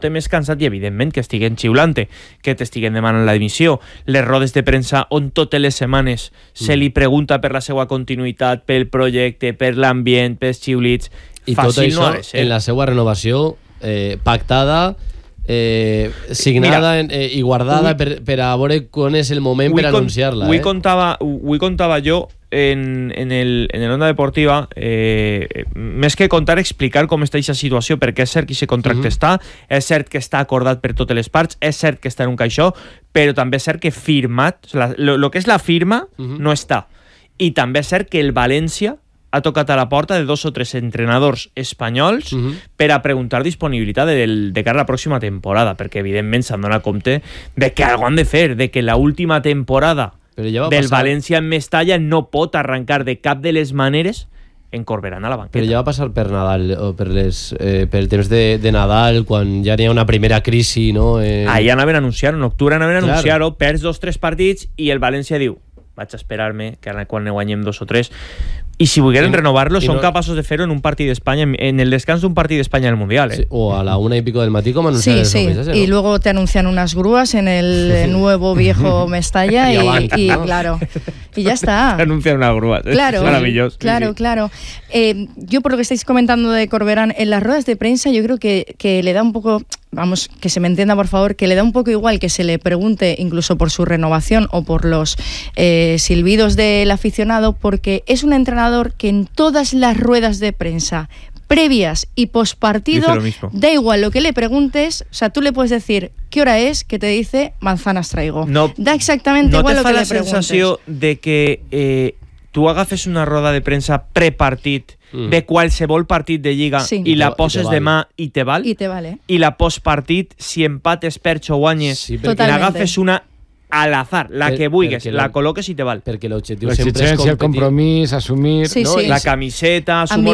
note més cansat i, evidentment, que estiguen xiulant-te, que t'estiguen demanant la dimissió. Les rodes de premsa on totes les setmanes se li pregunta per la seva continuïtat, pel projecte, per l'ambient, pels xiulits. I tot això en la seva renovació pactada, signada i guardada per a veure quan és el moment per anunciar-la. Avui contava jo en el Onda Deportiva, més que contar, explicar com està aquesta situació, perquè és cert que aquest contracte està, és cert que està acordat per totes les parts, és cert que està en un caixó, però també és cert que firmat, el que és la firma no està. I també és cert que el València ha tocat a la porta de 2 o 3 entrenadors espanyols per a preguntar disponibilitat de cara a la pròxima temporada, perquè evidentment s'han donat compte de que algo han de fer, de que la última temporada del València en Mestalla no pot arrencar de cap de les maneres en Corberán a la banqueta. Però ja va passar per Nadal, o per el temps de Nadal, quan ja n'hi ha una primera crisi, no? Ahir anaven a anunciar-ho, en octubre anaven a anunciar-ho, perds 2 o 3 partits i el València diu, vaig a esperar-me que quan ne guanyem 2 o 3. I si volgueren renovar-lo, són capaços de fer-ho en un partit d'Espanya, en el descans d'un partit d'Espanya al Mundial. Sí, o a la 1:00 del matí, como anunciar el fichaje, ¿no? Y luego te anuncian unas grúas en el nuevo viejo Mestalla y claro, y ya está. Te anuncian unas grúas, claro, es maravilloso. Claro, claro. Yo, por lo que estáis comentando de Corberán, en las ruedas de prensa, yo creo que le da un poco... Vamos, que se me entienda por favor, que le da un poco igual que se le pregunte incluso por su renovación o por los silbidos del aficionado, porque es un entrenador que en todas las ruedas de prensa previas y postpartido da igual lo que le preguntes, o sea, tú le puedes decir qué hora es, que te dice manzanas traigo. No, da exactamente igual lo que le preguntes. ¿No te fa la sensació de que tu agafes una roda de premsa prepartit de qualsevol partit de Lliga i la poses demà i te val? I te vale. I la postpartit, si empates, perds o guanyes, n'agafes una al azar, la que vulguis, la col·loques i te val. Perquè l'objectiu sempre és competir. El compromís, assumir... La camiseta, asumo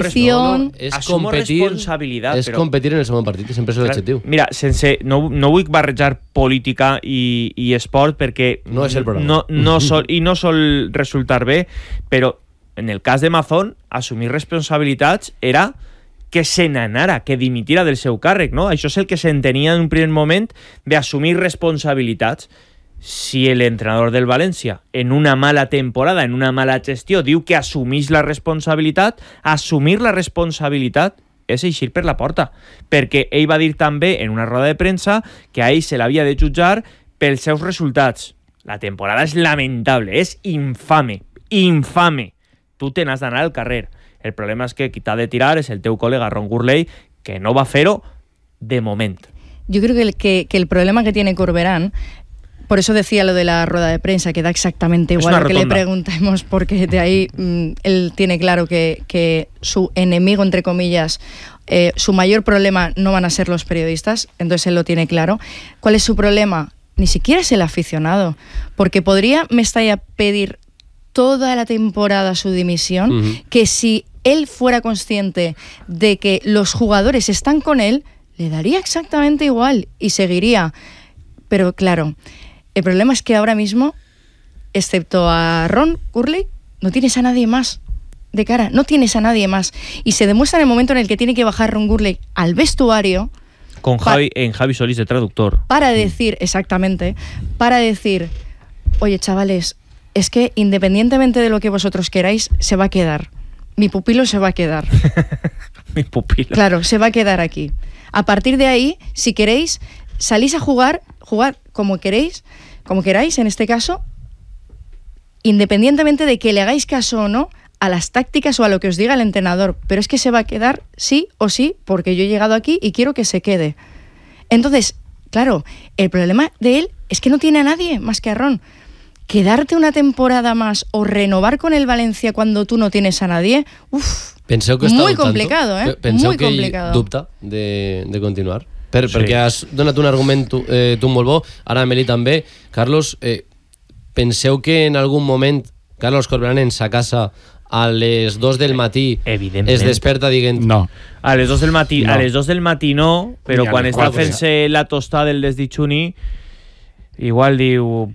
responsabilitat. És competir en el segon partit, sempre és l'objectiu. Mira, no vull barrejar política i esport perquè no és el programa. I no sol resultar bé, però en el cas de Mazón, assumir responsabilitats era que se n'anara, que dimitira del seu càrrec, no? Això és el que s'entenia en un primer moment d'assumir responsabilitats. Si l'entrenador del València, en una mala temporada, en una mala gestió, diu que assumís la responsabilitat, assumir la responsabilitat és eixir per la porta. Perquè ell va dir també en una roda de premsa que a ell se l'havia de jutjar pels seus resultats. La temporada és lamentable, és infame, infame. Tu te n'has d'anar al carrer. El problema és que qui t'ha de tirar és el teu col·lega Ron Gurley, que no va fer-ho de moment. Yo creo que el problema que tiene Corberán, por eso decía lo de la rueda de prensa, que da exactamente igual lo que le preguntemos, porque de ahí él tiene claro que su enemigo, entre comillas, su mayor problema no van a ser los periodistas, entonces él lo tiene claro. ¿Cuál es su problema? Ni siquiera es el aficionado, porque podría Mestalla pedir toda la temporada su dimisión, que si él fuera consciente de que los jugadores están con él, le daría exactamente igual y seguiría. Pero claro, el problema es que ahora mismo, excepto a Ron Gurley, no tienes a nadie más de cara, no tienes a nadie más. Y se demuestra en el momento en el que tiene que bajar Ron Gurley al vestuario, con Javi Solís de traductor, para decir, exactamente, para decir, oye chavales, es que independientemente de lo que vosotros queráis, se va a quedar. Mi pupilo se va a quedar. Mi pupilo. Claro, se va a quedar aquí. A partir de ahí, si queréis, salís a jugar como queráis en este caso, independientemente de que le hagáis caso o no a las tácticas o a lo que os diga el entrenador. Pero es que se va a quedar sí o sí, porque yo he llegado aquí y quiero que se quede. Entonces, claro, el problema de él es que no tiene a nadie más que a Ron. Quedarte una temporada más o renovar con el Valencia cuando tú no tienes a nadie, muy complicado, ¿eh? Muy complicado. Dubta de continuar. Perquè has donat un argument tu molt bo, ara Meli també. Carlos, penseu que en algun moment Carlos Corberán en sa casa a les 2 del matí es desperta dient... No. A les 2 del matí no, però quan està fent-se la tostada del desditxuni, igual diu...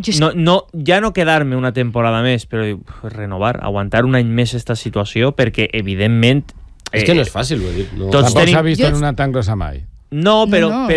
ja no quedar-me una temporada més, però renovar, aguantar un any més esta situació, perquè evidentment... És que no és fàcil, vull dir. Tampoc s'ha vist en una tan grossa mai. No, però